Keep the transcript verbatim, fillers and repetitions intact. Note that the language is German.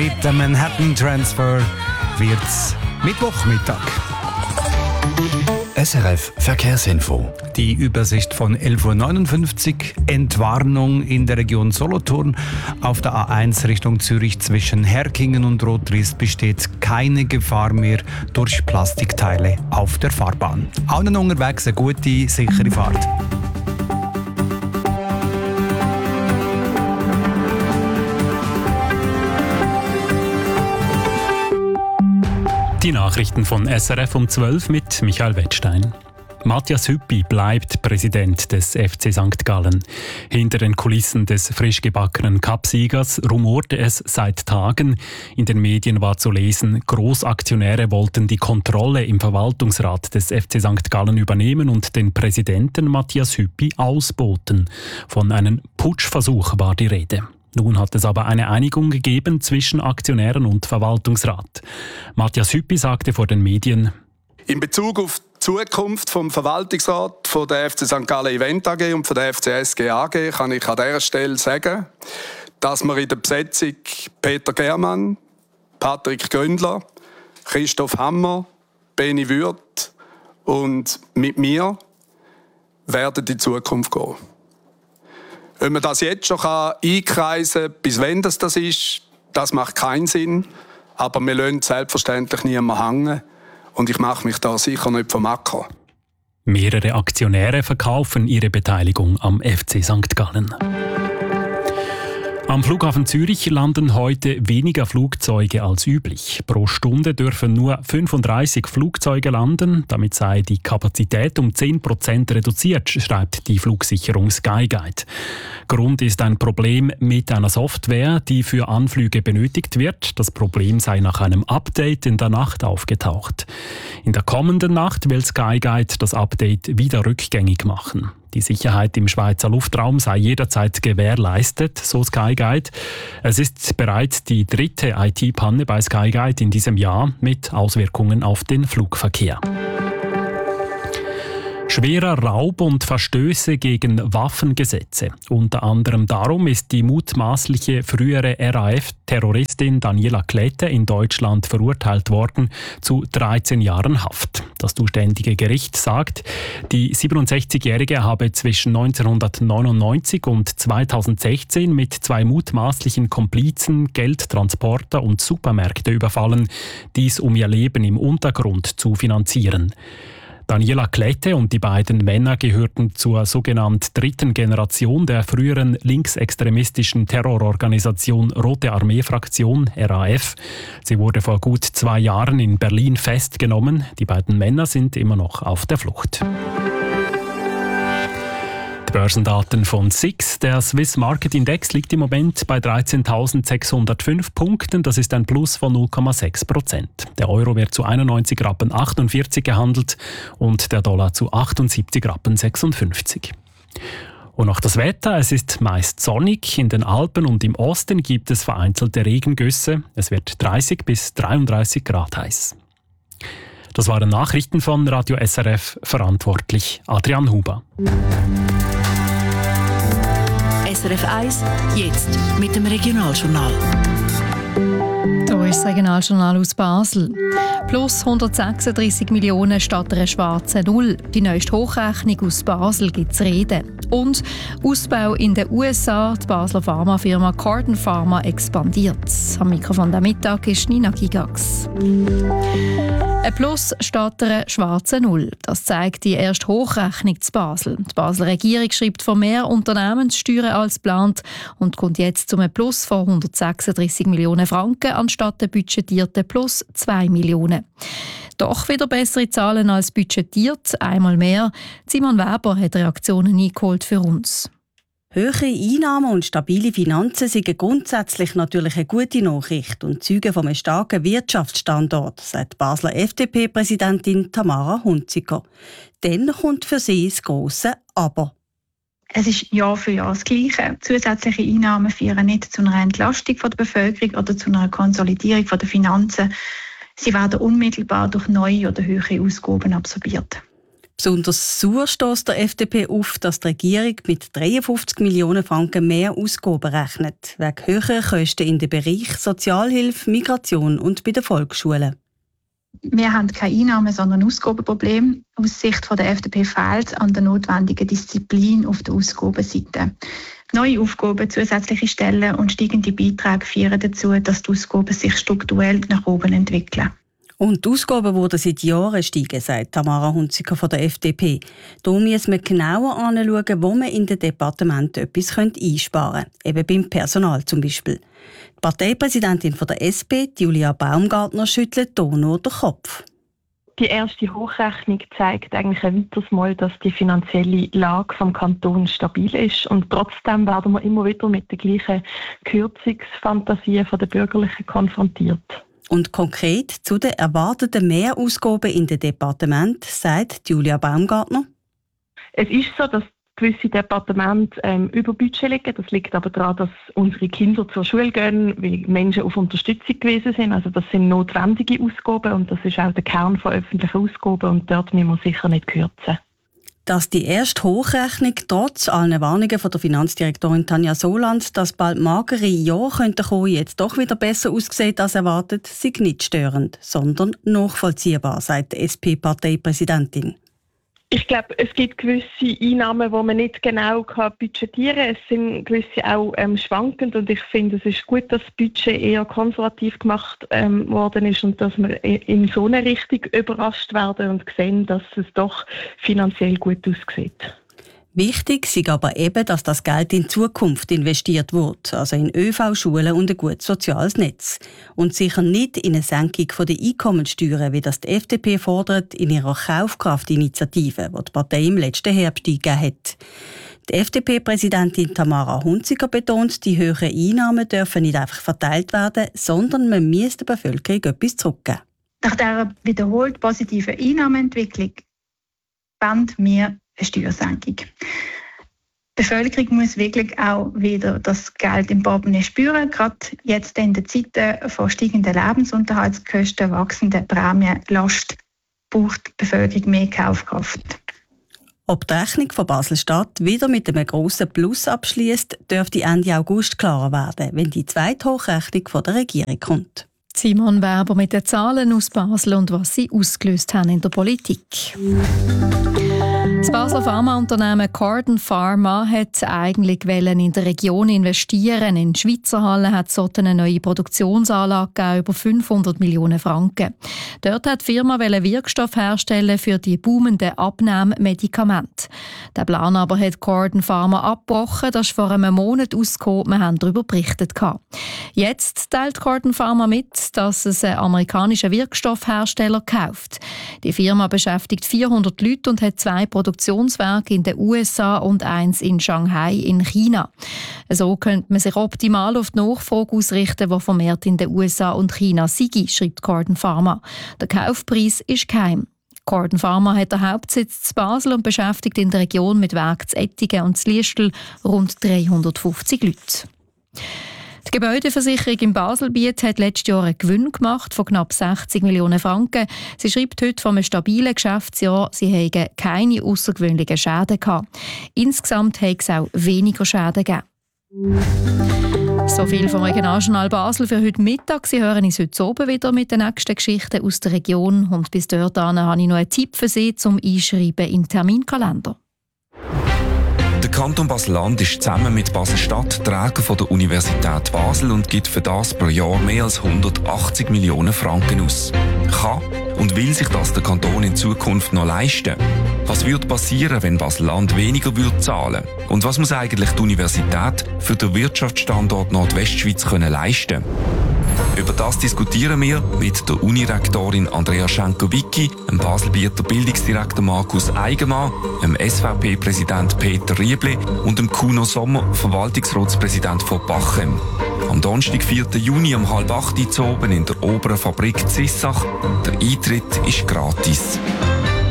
mit dem Manhattan Transfer wird's Mittwochmittag. S R F Verkehrsinfo. Die Übersicht von elf Uhr neunundfünfzig. Entwarnung in der Region Solothurn. Auf der A eins Richtung Zürich zwischen Herkingen und Rottriest besteht keine Gefahr mehr durch Plastikteile auf der Fahrbahn. Allen unterwegs eine gute, sichere Fahrt. Die Nachrichten von S R F um zwölf mit Michael Wettstein. Matthias Hüppi bleibt Präsident des F C Sankt Gallen. Hinter den Kulissen des frisch gebackenen Cup-Siegers rumorte es seit Tagen. In den Medien war zu lesen, Großaktionäre wollten die Kontrolle im Verwaltungsrat des F C Sankt Gallen übernehmen und den Präsidenten Matthias Hüppi ausboten. Von einem Putschversuch war die Rede. Nun hat es aber eine Einigung gegeben zwischen Aktionären und Verwaltungsrat. Matthias Hüppi sagte vor den Medien: In Bezug auf die Zukunft vom Verwaltungsrat von der F C Sankt Gallen Event A G und von der F C S G A G kann ich an dieser Stelle sagen, dass wir in der Besetzung Peter Germann, Patrick Gründler, Christoph Hammer, Beni Würth und mit mir werden in die Zukunft gehen. Wenn man das jetzt schon einkreisen kann, bis wann das, das ist, das macht keinen Sinn. Aber wir lassen selbstverständlich niemanden hängen. Und ich mache mich da sicher nicht vom Acker. Mehrere Aktionäre verkaufen ihre Beteiligung am F C Sankt Gallen. Am Flughafen Zürich landen heute weniger Flugzeuge als üblich. Pro Stunde dürfen nur fünfunddreißig Flugzeuge landen. Damit sei die Kapazität um zehn Prozent reduziert, schreibt die Flugsicherung Skyguide. Grund ist ein Problem mit einer Software, die für Anflüge benötigt wird. Das Problem sei nach einem Update in der Nacht aufgetaucht. In der kommenden Nacht will Skyguide das Update wieder rückgängig machen. Die Sicherheit im Schweizer Luftraum sei jederzeit gewährleistet, so Skyguide. Es ist bereits die dritte I T-Panne bei Skyguide in diesem Jahr mit Auswirkungen auf den Flugverkehr. Schwerer Raub und Verstöße gegen Waffengesetze. Unter anderem darum ist die mutmaßliche frühere R A F-Terroristin Daniela Klette in Deutschland verurteilt worden zu dreizehn Jahren Haft. Das zuständige Gericht sagt, die siebenundsechzigjährige habe zwischen neunzehnhundertneunundneunzig und zweitausendsechzehn mit zwei mutmaßlichen Komplizen Geldtransporter und Supermärkte überfallen, dies um ihr Leben im Untergrund zu finanzieren. Daniela Klette und die beiden Männer gehörten zur sogenannten dritten Generation der früheren linksextremistischen Terrororganisation Rote Armee-Fraktion, R A F. Sie wurde vor gut zwei Jahren in Berlin festgenommen. Die beiden Männer sind immer noch auf der Flucht. Die Börsendaten von S I X. Der Swiss Market Index liegt im Moment bei dreizehntausendsechshundertfünf Punkten. Das ist ein Plus von null Komma sechs Prozent. Der Euro wird zu einundneunzig Rappen achtundvierzig gehandelt und der Dollar zu achtundsiebzig Rappen sechsundfünfzig. Und noch das Wetter. Es ist meist sonnig. In den Alpen und im Osten gibt es vereinzelte Regengüsse. Es wird dreißig bis dreiunddreißig Grad heiß. Das waren Nachrichten von Radio S R F, verantwortlich Adrian Huber. S R F eins, jetzt mit dem Regionaljournal. Hier ist das Regionaljournal aus Basel. Plus hundertsechsunddreißig Millionen statt einer schwarzen Null. Die neueste Hochrechnung aus Basel gibt es reden. Und Ausbau in den U S A. Die Basler Pharmafirma Corden Pharma expandiert. Am Mikrofon der Mittag ist Nina Gigax. Ein Plus statt einer schwarzen Null. Das zeigt die erste Hochrechnung zu Basel. Die Basler Regierung schreibt von mehr Unternehmenssteuern als geplant und kommt jetzt zu einem Plus von hundertsechsunddreißig Millionen Franken anstatt der budgetierten Plus zwei Millionen. Doch wieder bessere Zahlen als budgetiert, einmal mehr. Simon Weber hat Reaktionen eingeholt für uns. Hohe Einnahmen und stabile Finanzen sind grundsätzlich natürlich eine gute Nachricht und zeugen von einem starken Wirtschaftsstandort, sagt Basler F D P-Präsidentin Tamara Hunziker. Dann kommt für sie das grosse Aber. Es ist Jahr für Jahr das Gleiche. Zusätzliche Einnahmen führen nicht zu einer Entlastung der Bevölkerung oder zu einer Konsolidierung der Finanzen. Sie werden unmittelbar durch neue oder höhere Ausgaben absorbiert. Besonders sauer stösst der F D P auf, dass die Regierung mit dreiundfünfzig Millionen Franken mehr Ausgaben rechnet, wegen höherer Kosten in den Bereich Sozialhilfe, Migration und bei den Volksschulen. Wir haben keine Einnahmen, sondern ein Ausgabenproblem. Aus Sicht der F D P fehlt es an der notwendigen Disziplin auf der Ausgabenseite. Neue Aufgaben, zusätzliche Stellen und steigende Beiträge führen dazu, dass die Ausgaben sich strukturell nach oben entwickeln. Und die Ausgaben wurden seit Jahren steigen, sagt Tamara Hunziker von der F D P. Da müssen wir genauer anschauen, wo man in den Departementen etwas einsparen könnte. Eben beim Personal zum Beispiel. Die Parteipräsidentin von der S P, Julia Baumgartner, schüttelt hier nur den Kopf. Die erste Hochrechnung zeigt eigentlich ein weiteres Mal, dass die finanzielle Lage vom Kanton stabil ist. Und trotzdem werden wir immer wieder mit den gleichen Kürzungsfantasien der Bürgerlichen konfrontiert. Und konkret zu den erwarteten Mehrausgaben in den Departementen, sagt Julia Baumgartner. Es ist so, dass gewisse Departemente ähm, über Budget liegen. Das liegt aber daran, dass unsere Kinder zur Schule gehen, weil Menschen auf Unterstützung gewesen sind. Also das sind notwendige Ausgaben und das ist auch der Kern von öffentlichen Ausgaben und dort müssen wir sicher nicht kürzen. Dass die erste Hochrechnung trotz allen Warnungen von der Finanzdirektorin Tanja Soland, dass bald magere Jahre könnten kommen, jetzt doch wieder besser aussieht als erwartet, sei nicht störend, sondern nachvollziehbar, sagt die S P-Parteipräsidentin. Ich glaube, es gibt gewisse Einnahmen, die man nicht genau budgetieren kann. Es sind gewisse auch ähm, schwankend und ich finde, es ist gut, dass das Budget eher konservativ gemacht ähm, worden ist und dass wir in so eine Richtung überrascht werden und sehen, dass es doch finanziell gut aussieht. Wichtig ist aber eben, dass das Geld in Zukunft investiert wird, also in Ö V, Schulen und ein gutes soziales Netz. Und sicher nicht in eine Senkung der Einkommenssteuern, wie das die F D P fordert in ihrer Kaufkraftinitiative, die die Partei im letzten Herbst eingegeben hat. Die F D P-Präsidentin Tamara Hunziker betont, die höheren Einnahmen dürfen nicht einfach verteilt werden, sondern man muss der Bevölkerung etwas zurückgeben. Nach dieser wiederholt positiven Einnahmenentwicklung wollen wir eine Steuersenkung. Die Bevölkerung muss wirklich auch wieder das Geld im Portemonnaie spüren. Gerade jetzt in den Zeiten von steigenden Lebensunterhaltskosten, wachsender Prämienlast braucht die Bevölkerung mehr Kaufkraft. Ob die Rechnung von Basel-Stadt wieder mit einem grossen Plus abschließt, dürfte Ende August klarer werden, wenn die zweite Hochrechnung von der Regierung kommt. Simon Werber mit den Zahlen aus Basel und was sie ausgelöst haben in der Politik. Das Basler Pharmaunternehmen Corden Pharma hat eigentlich in der Region investieren. In Schweizer Halle hat es dort eine neue Produktionsanlage gegeben, über fünfhundert Millionen Franken. Dort hat die Firma Wirkstoff herstellen für die boomenden Abnehmmedikamente. Der Plan aber hat Corden Pharma abgebrochen. Das ist vor einem Monat ausgekommen. Wir haben darüber berichtet. Jetzt teilt Corden Pharma mit, dass es einen amerikanischen Wirkstoffhersteller kauft. Die Firma beschäftigt vierhundert Leute und hat zwei Produktionswerke in den U S A und eins in Shanghai in China. So könnte man sich optimal auf die Nachfrage ausrichten, die vermehrt in den U S A und China sei, schreibt Corden Pharma. Der Kaufpreis ist geheim. Corden Pharma hat den Hauptsitz in Basel und beschäftigt in der Region mit Werk zu Ettingen und zu Liestel rund dreihundertfünfzig Leute. Die Gebäudeversicherung im Baselbiet hat letztes Jahr einen Gewinn gemacht von knapp sechzig Millionen Franken. Sie schreibt heute von einem stabilen Geschäftsjahr, sie hätten keine außergewöhnlichen Schäden gehabt. Insgesamt hat es auch weniger Schäden gegeben. So viel vom Regionaljournal Basel für heute Mittag. Sie hören uns heute oben wieder mit den nächsten Geschichten aus der Region. Und bis dahin habe ich noch einen Tipp für Sie zum Einschreiben im Terminkalender. Der Kanton Basel-Land ist zusammen mit Basel-Stadt Träger von der Universität Basel und gibt für das pro Jahr mehr als hundertachtzig Millionen Franken aus. Kann und will sich das der Kanton in Zukunft noch leisten? Was würde passieren, wenn Basel-Land weniger würde zahlen? Und was muss eigentlich die Universität für den Wirtschaftsstandort Nordwestschweiz können leisten? Über das diskutieren wir mit der Unirektorin Andrea Schenker-Wicki, dem Baselbieter Bildungsdirektor Markus Eigenmann, dem S V P-Präsident Peter Riebli und dem Kuno Sommer, Verwaltungsratspräsident von Bachem. Am Donnerstag, vierten Juni um halb acht Uhr oben in der oberen Fabrik Zissach. Der Eintritt ist gratis.